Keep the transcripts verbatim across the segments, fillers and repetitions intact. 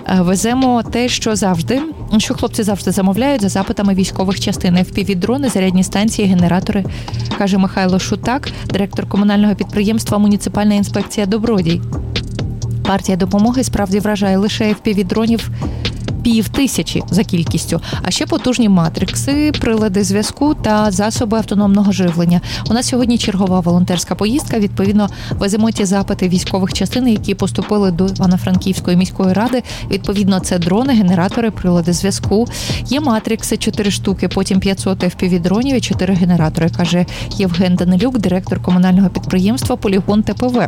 Веземо те, що завжди, що хлопці завжди замовляють за запитами військових частин. еф пі ві-дрони, зарядні станції, генератори, каже Михайло Шутак, директор комунального підприємства «Муніципальна інспекція Добродій». Партія допомоги справді вражає, лише еф пі ві-дронів пів тисячі за кількістю, а ще потужні матрикси, прилади зв'язку та засоби автономного живлення. У нас сьогодні чергова волонтерська поїздка. Відповідно, веземо ті запити військових частин, які поступили до Івано-Франківської міської ради. Відповідно, це дрони, генератори, прилади зв'язку. Є матрикси, чотири штуки, потім п'ятсот еф пі ві-дронів і чотири генератори, каже Євген Данилюк, директор комунального підприємства «Полігон те пе ве».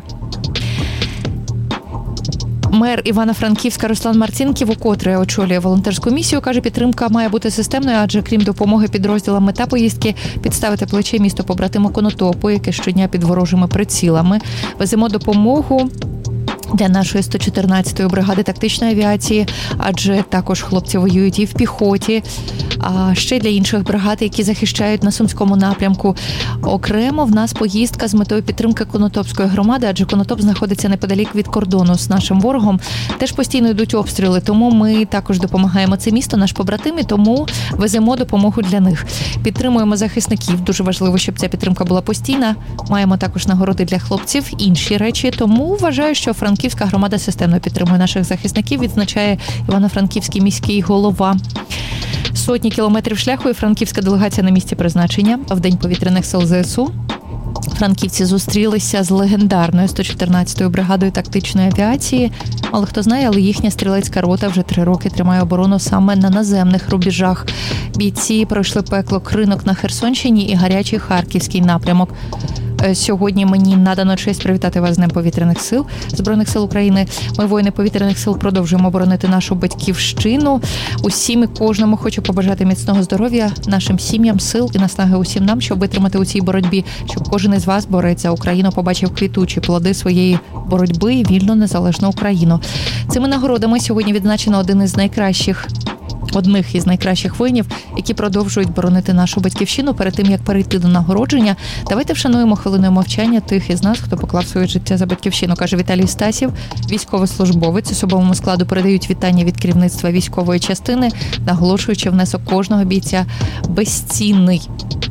Мер Івано-Франківська Руслан Марцінків, укотре очолює волонтерську місію, каже, підтримка має бути системною, адже крім допомоги підрозділам, мета поїздки – підставити плече місто побратиму Конотопу, яке щодня під ворожими прицілами. Веземо допомогу для нашої сто чотирнадцятої бригади тактичної авіації, адже також хлопці воюють і в піхоті, а ще для інших бригад, які захищають на Сумському напрямку. Окремо в нас поїздка з метою підтримки Конотопської громади, адже Конотоп знаходиться неподалік від кордону з нашим ворогом. Теж постійно йдуть обстріли, тому ми також допомагаємо це місто, наш побратим, і тому веземо допомогу для них. Підтримуємо захисників, дуже важливо, щоб ця підтримка була постійна. Маємо також нагороди для хлопців, інші речі, тому вважаю, що Франківська громада системно підтримує наших захисників, відзначає Івано-Франківський міський голова. Сотні кілометрів шляху і франківська делегація на місці призначення. В День повітряних сил зе ес у франківці зустрілися з легендарною сто чотирнадцятою бригадою тактичної авіації. Мало хто знає, але їхня стрілецька рота вже три роки тримає оборону саме на наземних рубежах. Бійці пройшли пекло Кринок на Херсонщині і гарячий Харківський напрямок. Сьогодні мені надано честь привітати вас з Днем повітряних сил Збройних сил України. Ми, воїни повітряних сил, продовжуємо боронити нашу батьківщину. Усім і кожному хочу побажати міцного здоров'я, нашим сім'ям, сил і наснаги усім нам, щоб витримати у цій боротьбі, щоб кожен із вас, борець за Україну, побачив квітучі плоди своєї боротьби і вільну незалежну Україну. Цими нагородами сьогодні відзначено один із найкращих одних із найкращих воїнів, які продовжують боронити нашу батьківщину. Перед тим, як перейти до нагородження, давайте вшануємо хвилиною мовчання тих із нас, хто поклав своє життя за батьківщину, каже Віталій Стасів, військовослужбовець. Особовому складу передають вітання від керівництва військової частини, наголошуючи, внесок кожного бійця безцінний.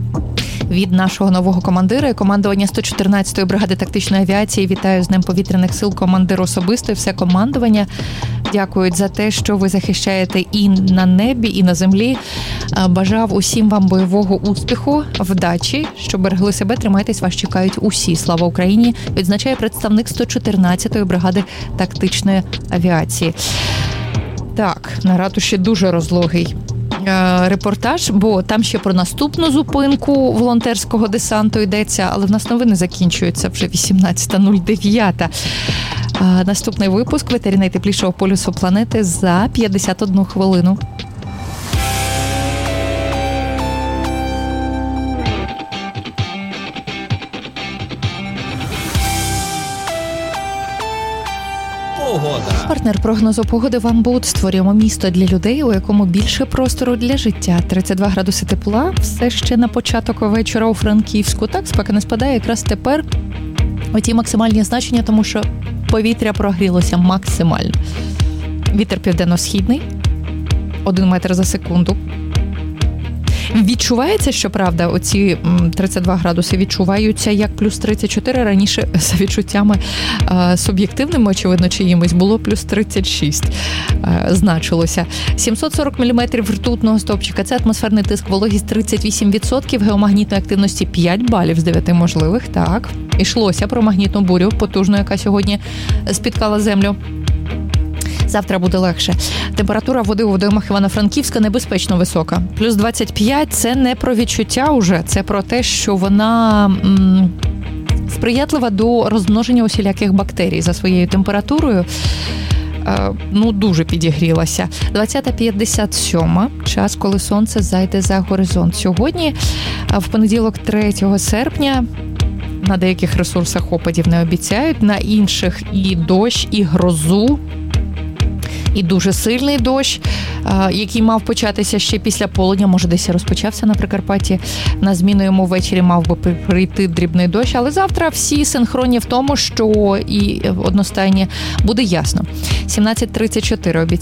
Від нашого нового командира і командування сто чотирнадцятої бригади тактичної авіації вітаю з Днем повітряних сил командир особисто і все командування. Дякують за те, що ви захищаєте і на небі, і на землі. Бажав усім вам бойового успіху, вдачі, щоб берегли себе, тримайтесь, вас чекають усі. Слава Україні! Відзначає представник сто чотирнадцятої бригади тактичної авіації. Так, на ратуші дуже розлогий репортаж, бо там ще про наступну зупинку волонтерського десанту йдеться, але в нас новини закінчуються вже вісімнадцята нуль дев'ять. Наступний випуск «Ветері найтеплішого полюсу планети» за п'ятдесят одну хвилину. Погода. Партнер прогнозу погоди «Вам Буд». Створюємо місто для людей, у якому більше простору для життя. тридцять два градуси тепла, все ще на початок вечора у Франківську. Так, спека не спадає якраз тепер оті максимальні значення, тому що повітря прогрілося максимально. Вітер південно-східний, один метр за секунду. Відчувається, щоправда, оці тридцять два градуси відчуваються як плюс тридцять чотири. Раніше, за відчуттями суб'єктивними, очевидно, чиїмось, було плюс тридцять шість значилося. сімсот сорок міліметрів ртутного стовпчика. Це атмосферний тиск, вологість тридцять вісім відсотків, геомагнітної активності п'ять балів з дев'яти можливих. Так, ішлося про магнітну бурю, потужну, яка сьогодні спіткала землю. Завтра буде легше. Температура води у водоймах Івано-Франківська небезпечно висока. Плюс двадцять п'ять – це не про відчуття уже, це про те, що вона м, сприятлива до розмноження усіляких бактерій за своєю температурою. Е, ну, дуже підігрілася. двадцята п'ятдесят сім – час, коли сонце зайде за горизонт. Сьогодні, в понеділок третього серпня, на деяких ресурсах опадів не обіцяють, на інших і дощ, і грозу, і дуже сильний дощ, який мав початися ще після полудня, може десь розпочався на Прикарпатті. На зміну йому ввечері мав би прийти дрібний дощ, але завтра всі синхронні в тому, що і одностайні буде ясно. сімнадцять тридцять чотири обіцяють